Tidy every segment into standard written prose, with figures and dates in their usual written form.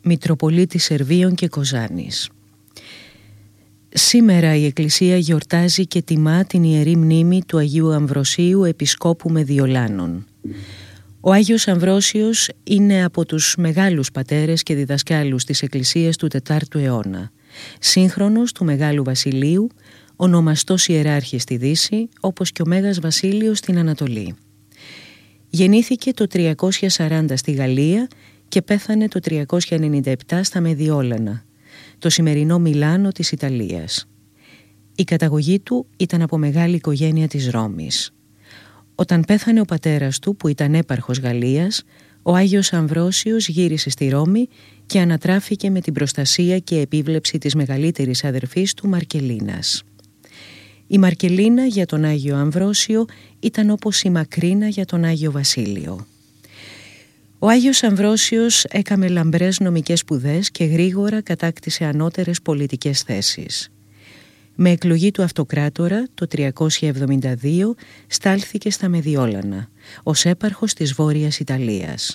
Μητροπολίτης Σερβίων και Κοζάνης. Σήμερα η Εκκλησία γιορτάζει και τιμά την ιερή μνήμη του Αγίου Αμβροσίου, Επισκόπου Μεδιολάνων. Ο Άγιος Αμβρόσιος είναι από τους μεγάλους πατέρες και διδασκάλους της Εκκλησίας του 4ου αιώνα, σύγχρονος του Μεγάλου Βασιλείου, ονομαστός ιεράρχης στη Δύση, όπως και ο Μέγας Βασίλειος στην Ανατολή. Γεννήθηκε το 340 στη Γαλλία και πέθανε το 397 στα Μεδιόλανα, το σημερινό Μιλάνο της Ιταλίας. Η καταγωγή του ήταν από μεγάλη οικογένεια της Ρώμης. Όταν πέθανε ο πατέρας του, που ήταν έπαρχος Γαλλίας, ο Άγιος Αμβρόσιος γύρισε στη Ρώμη και ανατράφηκε με την προστασία και επίβλεψη της μεγαλύτερης αδερφής του, Μαρκελίνας. Η Μαρκελίνα για τον Άγιο Αμβρόσιο ήταν όπως η Μακρίνα για τον Άγιο Βασίλειο. Ο Άγιος Αμβρόσιος έκαμε λαμπρές νομικές σπουδές και γρήγορα κατάκτησε ανώτερες πολιτικές θέσεις. Με εκλογή του αυτοκράτορα το 372 στάλθηκε στα Μεδιόλανα, ως έπαρχος της Βόρειας Ιταλίας.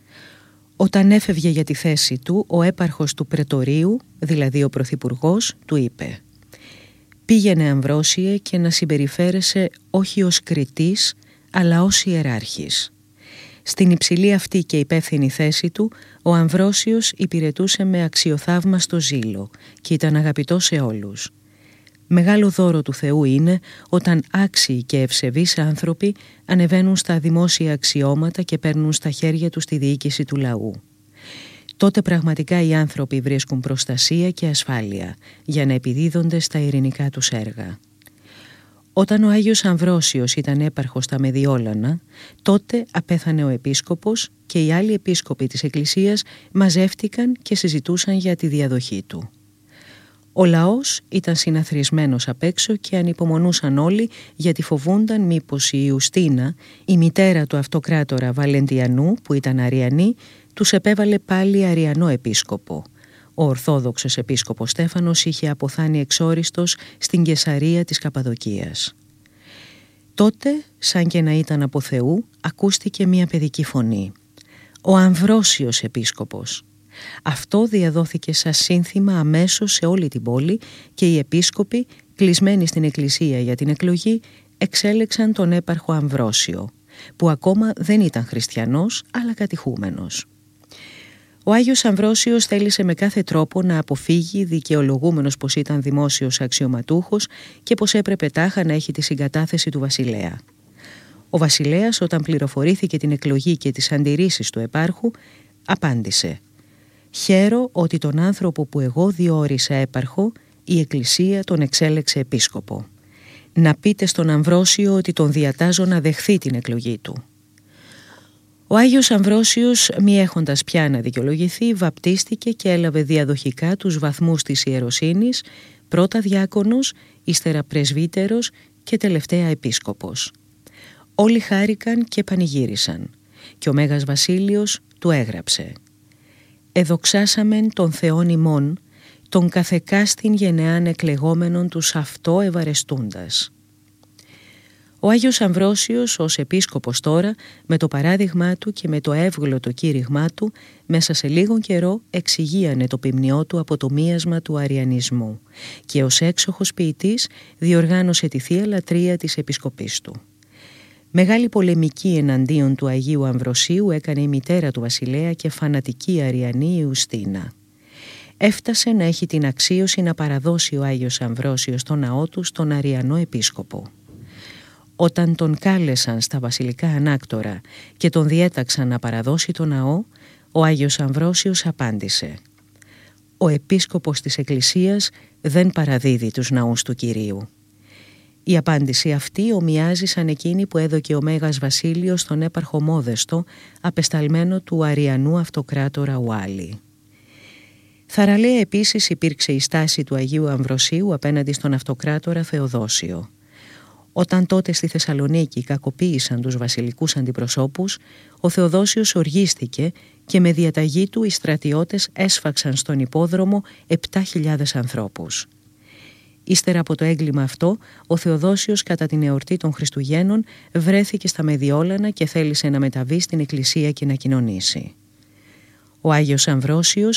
Όταν έφευγε για τη θέση του, ο έπαρχος του Πρετορίου, δηλαδή ο πρωθυπουργός, του είπε: «Πήγαινε, Αμβρόσιε, και να συμπεριφέρεσαι όχι ως κριτής, αλλά ως ιεράρχης». Στην υψηλή αυτή και υπεύθυνη θέση του, ο Αμβρόσιος υπηρετούσε με αξιοθαύμαστο ζήλο και ήταν αγαπητός σε όλους. Μεγάλο δώρο του Θεού είναι όταν άξιοι και ευσεβείς άνθρωποι ανεβαίνουν στα δημόσια αξιώματα και παίρνουν στα χέρια τους τη διοίκηση του λαού. Τότε πραγματικά οι άνθρωποι βρίσκουν προστασία και ασφάλεια για να επιδίδονται στα ειρηνικά τους έργα. Όταν ο Άγιος Αμβρόσιος ήταν έπαρχος στα Μεδιόλανα, τότε απέθανε ο επίσκοπος και οι άλλοι επίσκοποι της Εκκλησίας μαζεύτηκαν και συζητούσαν για τη διαδοχή του. Ο λαός ήταν συναθροισμένος απ' έξω και ανυπομονούσαν όλοι, γιατί φοβούνταν μήπως η Ιουστίνα, η μητέρα του αυτοκράτορα Βαλεντιανού, που ήταν Αριανή, τους επέβαλε πάλι Αριανό επίσκοπο. Ο Ορθόδοξος επίσκοπος Στέφανος είχε αποθάνει εξόριστος στην Καισαρία της Καπαδοκίας. Τότε, σαν και να ήταν από Θεού, ακούστηκε μια παιδική φωνή: «Ο Αμβρόσιος επίσκοπος». Αυτό διαδόθηκε σαν σύνθημα αμέσως σε όλη την πόλη και οι επίσκοποι, κλεισμένοι στην εκκλησία για την εκλογή, εξέλεξαν τον έπαρχο Αμβρόσιο, που ακόμα δεν ήταν χριστιανός αλλά κατηχούμενος. Ο Άγιος Αμβρόσιος θέλησε με κάθε τρόπο να αποφύγει, δικαιολογούμενος πως ήταν δημόσιος αξιωματούχος και πως έπρεπε τάχα να έχει τη συγκατάθεση του βασιλέα. Ο βασιλέας, όταν πληροφορήθηκε την εκλογή και τις αντιρρήσεις του επάρχου, απάντησε: «Χαίρω ότι τον άνθρωπο που εγώ διόρισα έπαρχο, η Εκκλησία τον εξέλεξε επίσκοπο. Να πείτε στον Αμβρόσιο ότι τον διατάζω να δεχθεί την εκλογή του». Ο Άγιος Αμβρόσιος, μη έχοντας πια να δικαιολογηθεί, βαπτίστηκε και έλαβε διαδοχικά τους βαθμούς της ιεροσύνης, πρώτα διάκονος, ύστερα πρεσβύτερος και τελευταία επίσκοπος. Όλοι χάρηκαν και πανηγύρισαν και ο Μέγας Βασίλειος του έγραψε: «Εδοξάσαμεν τον Θεόν ημών, τον καθεκάστην γενεάν εκλεγόμενον τους αυτό ευαρεστούντας». Ο Άγιος Αμβρόσιος ως επίσκοπος τώρα, με το παράδειγμά του και με το εύγλωτο κήρυγμά του, μέσα σε λίγο καιρό εξηγίανε το ποιμνιό του από το μίασμα του αριανισμού και ως έξοχος ποιητής διοργάνωσε τη Θεία Λατρεία της επισκοπής του. Μεγάλη πολεμική εναντίον του Αγίου Αμβροσίου έκανε η μητέρα του βασιλέα και φανατική Αριανή Ιουστίνα. Έφτασε να έχει την αξίωση να παραδώσει ο Άγιος Αμβρόσιος στο ναό του στον Αριανό επίσκοπο. Όταν τον κάλεσαν στα βασιλικά ανάκτορα και τον διέταξαν να παραδώσει το ναό, ο Άγιος Αμβρόσιος απάντησε: «Ο επίσκοπος της Εκκλησίας δεν παραδίδει τους ναούς του Κυρίου». Η απάντηση αυτή ομοιάζει σαν εκείνη που έδωκε ο Μέγας Βασίλειος στον έπαρχο Μόδεστο, απεσταλμένο του Αριανού αυτοκράτορα Ουάλι. Θαραλέα επίσης υπήρξε η στάση του Αγίου Αμβροσίου απέναντι στον αυτοκράτορα Θεοδόσιο. Όταν τότε στη Θεσσαλονίκη κακοποίησαν τους βασιλικούς αντιπροσώπους, ο Θεοδόσιος οργίστηκε και με διαταγή του οι στρατιώτες έσφαξαν στον υπόδρομο 7.000 ανθρώπους. Ύστερα από το έγκλημα αυτό, ο Θεοδόσιος κατά την εορτή των Χριστουγέννων βρέθηκε στα Μεδιόλανα και θέλησε να μεταβεί στην εκκλησία και να κοινωνήσει. Ο Άγιος Αμβρόσιος